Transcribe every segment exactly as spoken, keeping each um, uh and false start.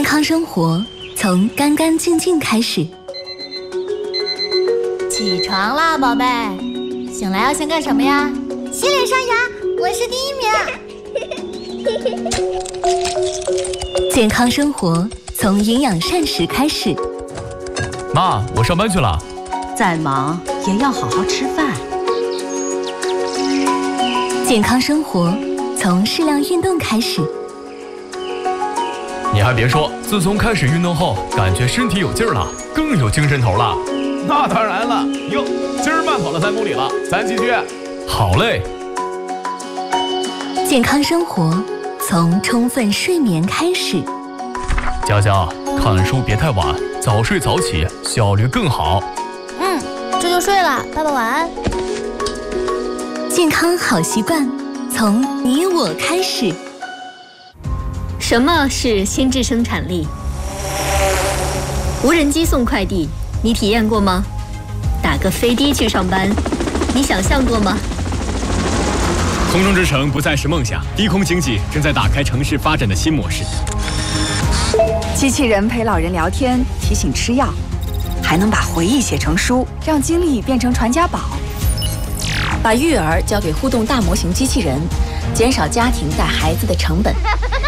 康生活从干干净净开始。 起床啦，宝贝！醒来要先干什么呀？ 洗脸刷牙，我是第一名。 健康生活从营养膳食开始。 妈，我上班去了。 再忙也要好好吃饭。 健康生活从适量运动开始。 你还别说，自从开始运动后，感觉身体有劲儿了，更有精神头了。 那当然了，哟，今儿慢跑了三公里了，咱继续。 好嘞。 健康生活从充分睡眠开始。 佳佳，看书别太晚，早睡早起，效率更好。 嗯，这就睡了，爸爸晚安。 健康好习惯从你我开始。 什么是心智生产力？无人机送快递，你体验过吗？打个飞的去上班，你想象过吗？ 空中之城不再是梦想，低空经济正在打开城市发展的新模式。 机器人陪老人聊天，提醒吃药，还能把回忆写成书，让经历变成传家宝。 把育儿交给互动大模型机器人，减少家庭带孩子的成本。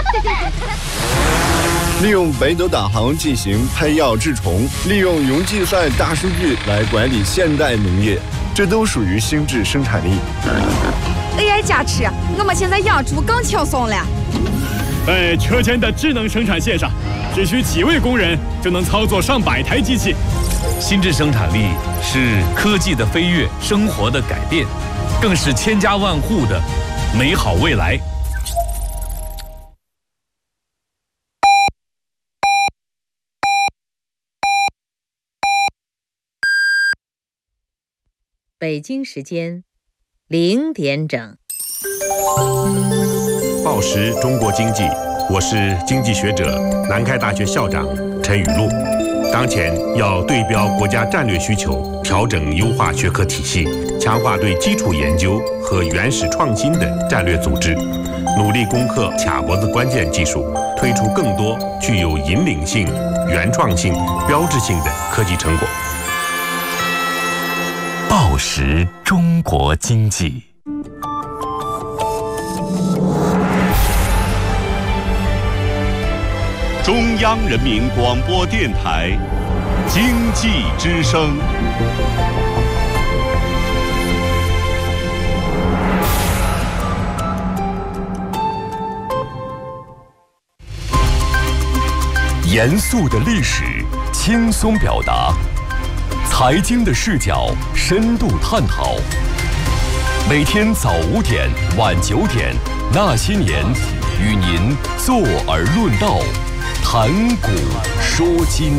利用北斗导航进行拍药治虫，利用云计算大数据来管理现代农业，这都属于心智生产力。 A I 加持，我们现在养猪更轻松了。 在车间的智能生产线上，只需几位工人就能操作上百台机器。 心智生产力是科技的飞跃，生活的改变，更是千家万户的美好未来。 北京时间零点整。 报时中国经济，我是经济学者、南开大学校长陈雨露。当前要对标国家战略需求，调整优化学科体系，强化对基础研究和原始创新的战略组织，努力攻克卡脖子关键技术，推出更多具有引领性、原创性、标志性的科技成果。 报时中国经济。 中央人民广播电台经济之声。 严肃的历史，轻松表达。财经的视角，深度探讨。每天早五点、晚九点，那些年，与您坐而论道，谈古说今。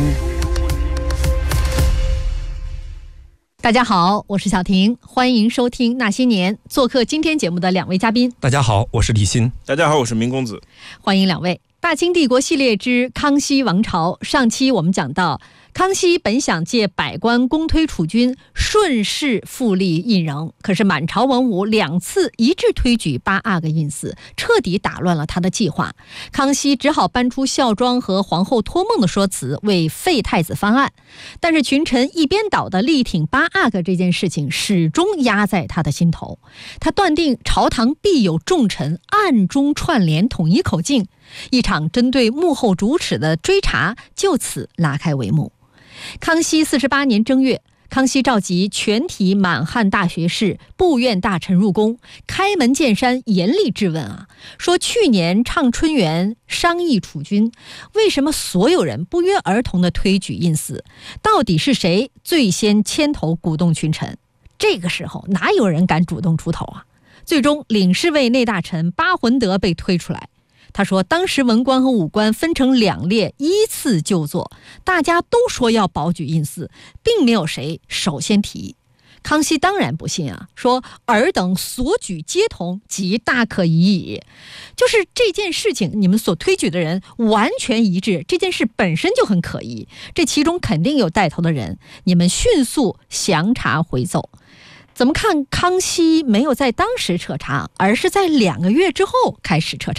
大家好，我是小婷，欢迎收听《那些年》。做客今天节目的两位嘉宾。 大家好，我是李欣。 大家好，我是明公子。 欢迎两位。大清帝国系列之康熙王朝，上期我们讲到，康熙本想借百官公推储君，顺势复立胤禛，可是满朝文武两次一致推举八阿哥胤祀，彻底打乱了他的计划。康熙只好搬出孝庄和皇后托梦的说辞，为废太子翻案。但是群臣一边倒的力挺八阿哥这件事情，始终压在他的心头。他断定朝堂必有重臣暗中串联，统一口径。一场针对幕后主使的追查就此拉开帷幕。康熙四十八年正月，康熙召集全体满汉大学士、部院大臣入宫，开门见山，严厉质问啊，说去年畅春园商议储君，为什么所有人不约而同地推举胤祀？到底是谁最先牵头鼓动群臣？这个时候哪有人敢主动出头啊？最终领侍卫内大臣巴浑德被推出来。他说当时文官和武官分成两列依次就坐，大家都说要保举胤祀，并没有谁首先提议。康熙当然不信啊，说尔等所举皆同，即大可疑矣。就是这件事情你们所推举的人完全一致，这件事本身就很可疑，这其中肯定有带头的人，你们迅速详查回奏。怎么看康熙没有在当时彻查，而是在两个月之后开始彻查？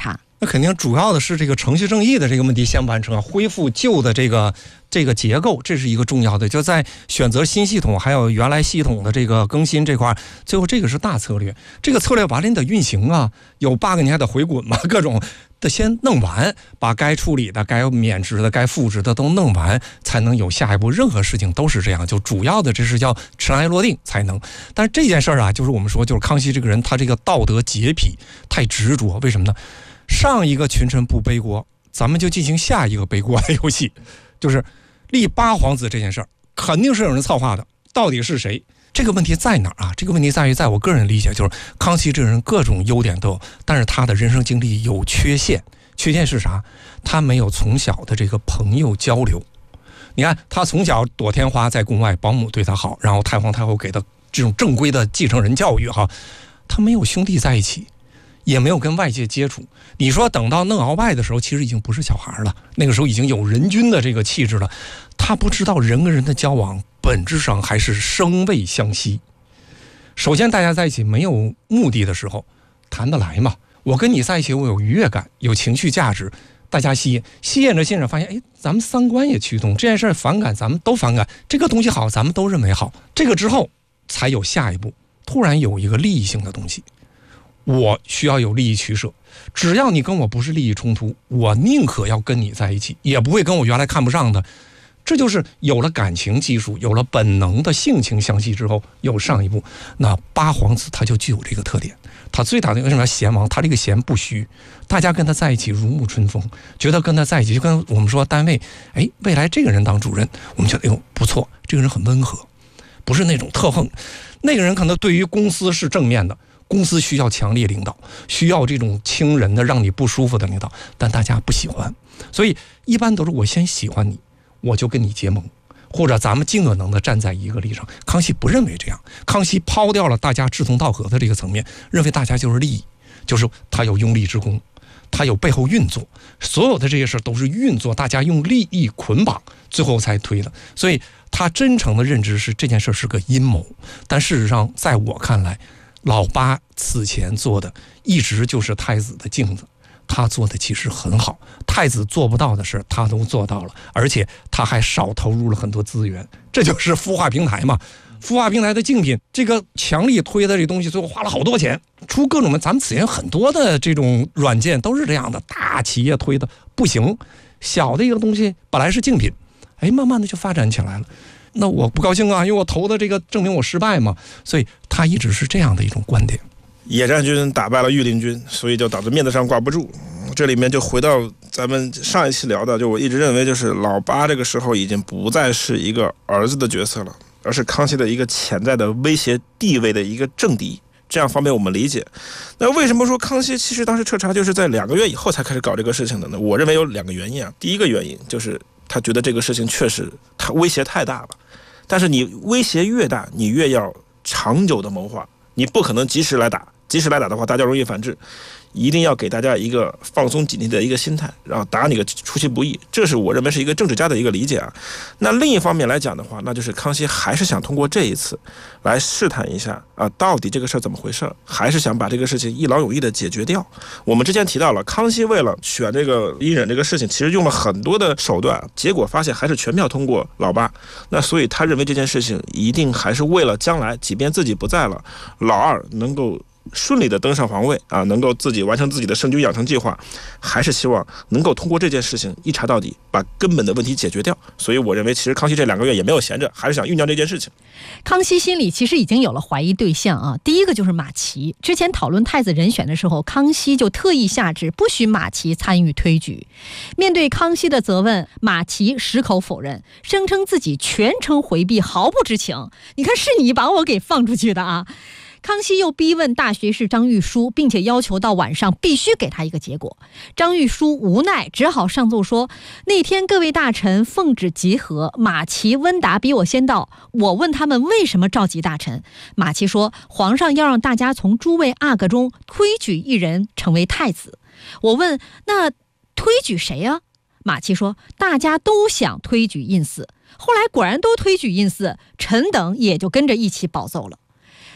那肯定主要的是这个程序正义的这个问题先完成啊，恢复旧的这个这个结构，这是一个重要的。就在选择新系统还有原来系统的这个更新这块，最后这个是大策略。这个策略完了你得运行啊，有 bug 你还得回滚嘛，各种得先弄完，把该处理的、该免职的、该复职的都弄完，才能有下一步。任何事情都是这样，就主要的这是叫尘埃落定才能。但是这件事儿啊，就是我们说，就是康熙这个人，他这个道德洁癖太执着，为什么呢？上一个群臣不背锅，咱们就进行下一个背锅的游戏，就是立八皇子这件事儿，肯定是有人策划的，到底是谁？这个问题在哪儿啊？这个问题在于，在我个人理解，就是康熙这个人各种优点都有，但是他的人生经历有缺陷。缺陷是啥？他没有从小的这个朋友交流。你看，他从小躲天花，在宫外，保姆对他好，然后太皇太后给他这种正规的继承人教育哈，他没有兄弟在一起。也没有跟外界接触。你说等到弄鳌拜的时候，其实已经不是小孩了，那个时候已经有人君的这个气质了。他不知道人跟人的交往本质上还是生畏相惜。首先大家在一起没有目的的时候谈得来嘛，我跟你在一起我有愉悦感，有情绪价值，大家吸引吸引着吸引着发现，哎，咱们三观也趋同，这件事反感咱们都反感，这个东西好咱们都认为好，这个之后才有下一步，突然有一个利益性的东西，我需要有利益取舍，只要你跟我不是利益冲突，我宁可要跟你在一起，也不会跟我原来看不上的。这就是有了感情基础，有了本能的性情相吸之后，有上一步。那八皇子他就具有这个特点，他最大的为什么叫贤王？他这个贤不虚，大家跟他在一起如沐春风，觉得跟他在一起就跟我们说单位，哎，未来这个人当主任，我们觉得哎呦不错，这个人很温和，不是那种特横。那个人可能对于公司是正面的，公司需要强烈领导，需要这种亲人的让你不舒服的领导，但大家不喜欢，所以一般都是我先喜欢你，我就跟你结盟，或者咱们尽可能的站在一个立场。康熙不认为这样，康熙抛掉了大家志同道合的这个层面，认为大家就是利益，就是他有拥立之功，他有背后运作，所有的这些事都是运作，大家用利益捆绑，最后才推的。所以他真诚的认知是这件事是个阴谋，但事实上在我看来，老八此前做的一直就是太子的镜子，他做的其实很好，太子做不到的事他都做到了，而且他还少投入了很多资源，这就是孵化平台嘛。孵化平台的竞品，这个强力推的这东西，最后花了好多钱，出各种，咱们此前很多的这种软件都是这样的，大企业推的不行，小的一个东西本来是竞品，哎，慢慢的就发展起来了。那我不高兴啊，因为我投的这个证明我失败嘛，所以他一直是这样的一种观点。 野战军打败了御林军，所以就导致面子上挂不住。这里面就回到咱们上一期聊的，就我一直认为，就是老八这个时候已经不再是一个儿子的角色了，而是康熙的一个潜在的威胁地位的一个政敌。这样方便我们理解。那为什么说康熙其实当时彻查就是在两个月以后才开始搞这个事情的呢？我认为有两个原因啊。第一个原因就是他觉得这个事情确实他威胁太大了，但是你威胁越大，你越要长久的谋划，你不可能及时来打，及时来打的话，大家容易反制。一定要给大家一个放松警惕的一个心态，然后打你个出其不意，这是我认为是一个政治家的一个理解啊。那另一方面来讲的话，那就是康熙还是想通过这一次来试探一下啊，到底这个事儿怎么回事，还是想把这个事情一劳永逸的解决掉。我们之前提到了，康熙为了选这个胤禛这个事情，其实用了很多的手段，结果发现还是全票通过老八。那所以他认为这件事情一定还是为了将来，即便自己不在了，老二能够顺利的登上皇位啊，能够自己完成自己的圣君养成计划，还是希望能够通过这件事情一查到底，把根本的问题解决掉。所以我认为，其实康熙这两个月也没有闲着，还是想酝酿这件事情。 康熙心里其实已经有了怀疑对象啊，第一个就是马齐。之前讨论太子人选的时候，康熙就特意下旨不许马齐参与推举。面对康熙的责问，马齐矢口否认，声称自己全程回避，毫不知情。你看，是你把我给放出去的啊！康熙又逼问大学士张玉书，并且要求到晚上必须给他一个结果。张玉书无奈，只好上奏说，那天各位大臣奉旨集合，马齐、温达比我先到，我问他们为什么召集大臣，马齐说皇上要让大家从诸位阿哥中推举一人成为太子。我问那推举谁啊？马齐说大家都想推举胤祀，后来果然都推举胤祀，臣等也就跟着一起保奏了。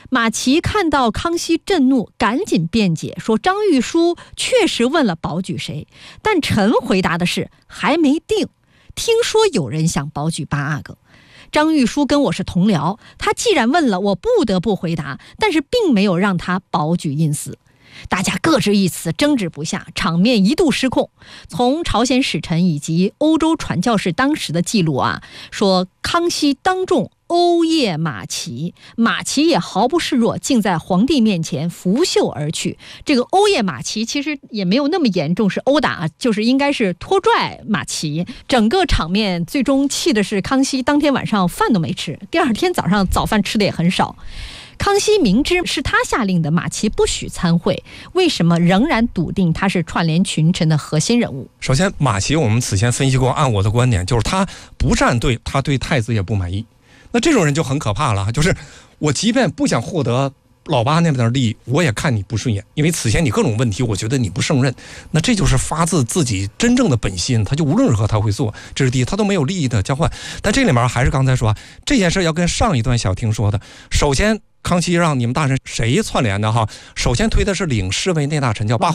马齐看到康熙震怒，赶紧辩解说张玉书确实问了保举谁，但臣回答的是还没定，听说有人想保举八阿哥。张玉书跟我是同僚，他既然问了，我不得不回答，但是并没有让他保举印司。大家各执一词，争执不下，场面一度失控。从朝鲜使臣以及欧洲传教士当时的记录啊，说康熙当众殴谒马齐，马齐也毫不示弱，竟在皇帝面前拂袖而去。这个殴谒马齐其实也没有那么严重，是殴打，就是应该是拖拽马齐。整个场面最终气的是康熙当天晚上饭都没吃，第二天早上早饭吃的也很少。康熙明知是他下令的马齐不许参会，为什么仍然笃定他是串联群臣的核心人物？ 首先，马齐我们此前分析过，按我的观点，就是他不站队，他对太子也不满意。那这种人就很可怕了，就是我即便不想获得老八那边的利益，我也看你不顺眼，因为此前你各种问题，我觉得你不胜任。那这就是发自自己真正的本心，他就无论如何他会做，这是第一，他都没有利益的交换。但这里面还是刚才说这件事要跟上一段小婷说的，首先康熙让你们大臣谁串联的哈？首先推的是领侍卫内大臣，叫把